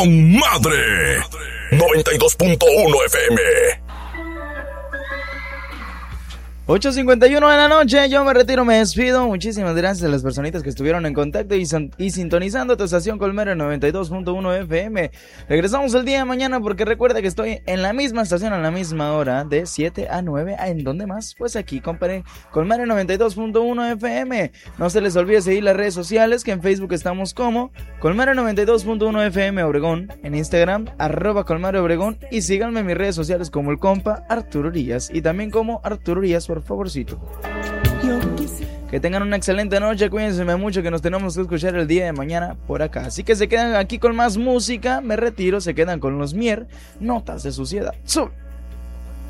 con madre. 92.1 FM. 8:51 de la noche, yo me retiro, me despido. Muchísimas gracias a las personitas que estuvieron en contacto y sintonizando tu estación Colmena 92.1 FM. Regresamos el día de mañana porque recuerda que estoy en la misma estación a la misma hora, de 7 a 9. ¿En dónde más? Pues aquí, compadre, Colmena 92.1 FM. No se les olvide seguir las redes sociales, que en Facebook estamos como Colmena 92.1 FM Obregón, en Instagram, @Colmena Obregón, y síganme en mis redes sociales como el compa Arturo Urias, y también como Arturo Urias, por favorcito. Que tengan una excelente noche, cuídense mucho, que nos tenemos que escuchar el día de mañana por acá. Así que se quedan aquí con más música, me retiro, se quedan con los Mier, Notas de Suciedad. ¡Sub!